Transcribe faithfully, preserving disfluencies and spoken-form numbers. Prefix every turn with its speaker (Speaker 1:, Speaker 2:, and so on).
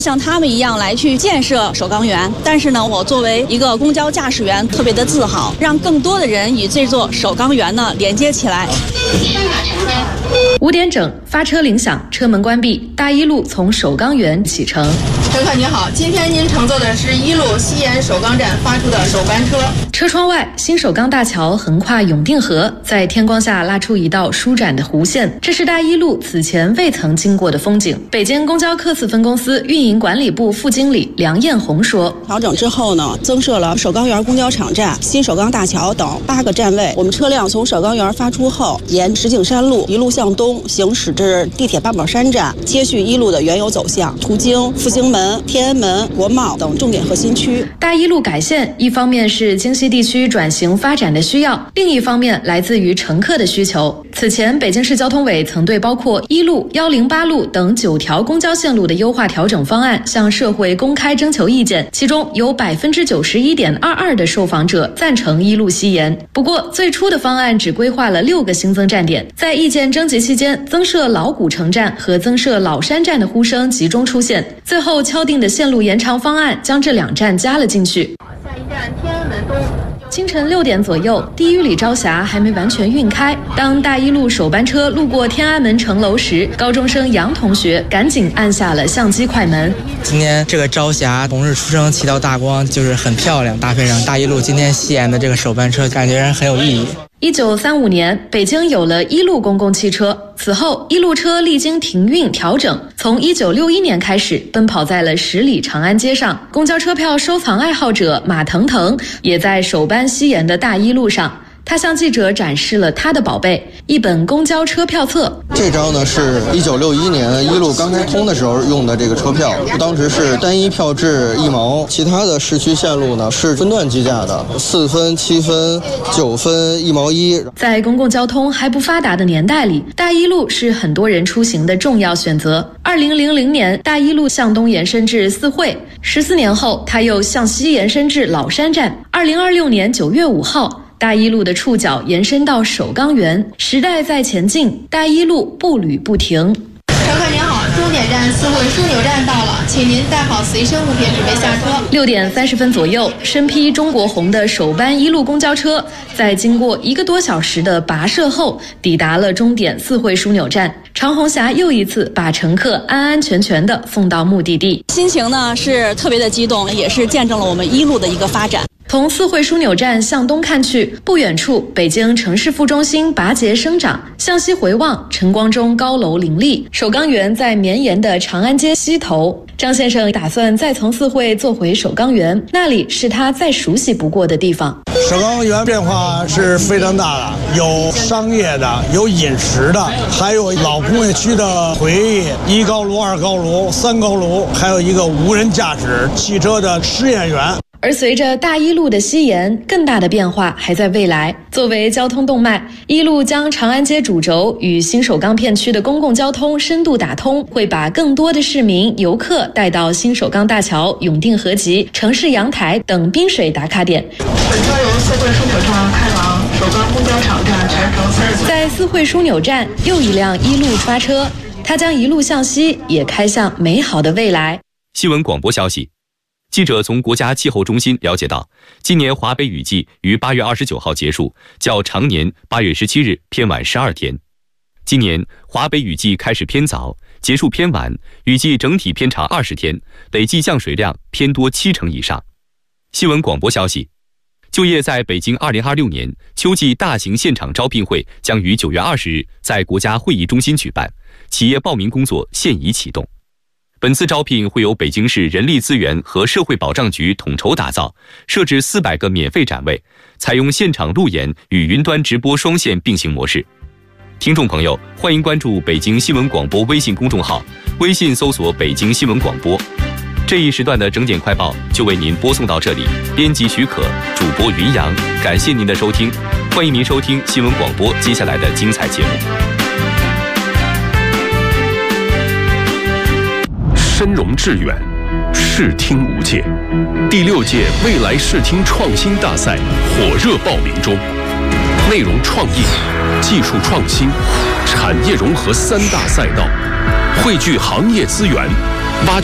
Speaker 1: 像他们一样来去建设首钢园。但是呢，我作为一个公交驾驶员，特别的自豪，让更多的人与这座首钢园呢连接起来。
Speaker 2: 五点整，发车铃响，车门关闭，大一路从首钢园启程。
Speaker 3: 乘客您好，今天您乘坐的是一路西延首钢站发出的首班车。
Speaker 2: 车窗外，新首钢大桥横跨永定河，在天光下拉出一道舒展的弧线，这是大一路此前未曾经过的风景。北京公交客次分公司运营管理部副经理梁艳红说：“
Speaker 1: 调整之后呢，增设了首钢园公交场站、新首钢大桥等八个站位。我们车辆从首钢园发出后，沿石景山路一路向东行驶至地铁八宝山站，接续一路的原有走向，途经复兴门、天安门、国贸等重点核心区。
Speaker 2: 大一路改线，一方面是京西地区转型发展的需要，另一方面来自于乘客的需求。此前，北京市交通委曾对包括一路、一零八路等九条公交线路的优化调整方案向社会公开征求意见，其中有百分之九十一点二二的受访者赞成一路西延。不过，最初的方案只规划了六个新增站点，在意见征集期间，增设老古城站和增设老山站的呼声集中出现，最后敲定的线路延长方案将这两站加了进去。
Speaker 3: 下一站天安门东。
Speaker 2: 清晨六点左右，第一缕朝霞还没完全晕开。当大一路首班车路过天安门城楼时，高中生杨同学赶紧按下了相机快门。
Speaker 4: 今天这个朝霞同日出生七道大光，就是很漂亮，搭配上大一路今天西延的这个首班车，感觉很有意义。
Speaker 2: 一九三五年，北京有了一路公共汽车。此后，一路车历经停运调整，从一九六一年开始奔跑在了十里长安街上。公交车票收藏爱好者马腾腾也在首班西延的大一路上。他向记者展示了他的宝贝——一本公交车票册。
Speaker 5: 这张呢是一九六一年一路刚开通的时候用的这个车票，当时是单一票制一毛，其他的市区线路呢是分段计价的，四分、七分、九分、一毛一。
Speaker 2: 在公共交通还不发达的年代里，大一路是很多人出行的重要选择。二零零零年，大一路向东延伸至四惠，十四年后，它又向西延伸至老山站。二零二六年九月五号。大一路的触角延伸到首钢园，时代在前进，大一路步履不停。
Speaker 3: 乘客您好，终点站四惠枢纽站到了，请您带好随身物品，准备下车。
Speaker 2: 六点三十分左右，身披中国红的首班一路公交车，在经过一个多小时的跋涉后，抵达了终点四惠枢纽站。长虹峡又一次把乘客安安全全地送到目的地，
Speaker 1: 心情呢是特别的激动，也是见证了我们一路的一个发展。
Speaker 2: 从四惠枢纽站向东看去，不远处北京城市副中心拔节生长，向西回望，晨光中高楼林立。首钢园在绵延的长安街西头，张先生打算再从四惠坐回首钢园，那里是他再熟悉不过的地方。
Speaker 6: 首钢园变化是非常大的，有商业的，有饮食的，还有老工业区的回忆，一高炉、二高炉、三高炉，还有一个无人驾驶汽车的试验园。
Speaker 2: 而随着大一路的西延，更大的变化还在未来。作为交通动脉，一路将长安街主轴与新首钢片区的公共交通深度打通，会把更多的市民、游客带到新首钢大桥、永定河集、城市阳台等滨水打卡点。
Speaker 3: 本车由四惠枢纽站开往首钢公交场站，全程三十分钟。
Speaker 2: 在四惠枢纽站，又一辆一路发车，它将一路向西，也开向美好的未来。
Speaker 7: 新闻广播消息。记者从国家气候中心了解到，今年华北雨季于八月二十九号结束，较常年八月十七日偏晚十二天。今年华北雨季开始偏早，结束偏晚，雨季整体偏长二十天，累计降水量偏多七成以上。新闻广播消息，就业在北京二零二六年秋季大型现场招聘会将于九月二十日在国家会议中心举办，企业报名工作现已启动。本次招聘会由北京市人力资源和社会保障局统筹打造，设置四百个免费展位，采用现场路演与云端直播双线并行模式。听众朋友，欢迎关注北京新闻广播微信公众号，微信搜索北京新闻广播。这一时段的整点快报就为您播送到这里，编辑许可，主播云阳，感谢您的收听，欢迎您收听新闻广播接下来的精彩节目。
Speaker 8: 深融致远，视听无界。第六届未来视听创新大赛火热报名中，内容创意、技术创新、产业融合三大赛道，汇聚行业资源，